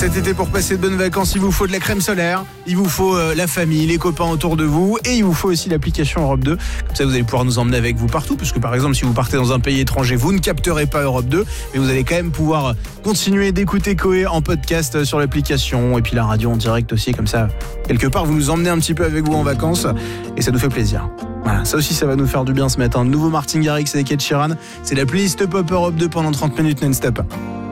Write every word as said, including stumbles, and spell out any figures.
Cet été, pour passer de bonnes vacances, il vous faut de la crème solaire, il vous faut euh, la famille, les copains autour de vous, et il vous faut aussi l'application Europe deux. Comme ça, vous allez pouvoir nous emmener avec vous partout, parce que par exemple, si vous partez dans un pays étranger, vous ne capterez pas Europe deux, mais vous allez quand même pouvoir continuer d'écouter Coé en podcast sur l'application, et puis la radio en direct aussi, comme ça, quelque part, vous nous emmenez un petit peu avec vous en vacances, et ça nous fait plaisir. Voilà, ça aussi, ça va nous faire du bien ce matin. Nouveau Martin Garrix avec Ed Sheeran, c'est la playlist Pop Europe deux pendant trente minutes non-stop.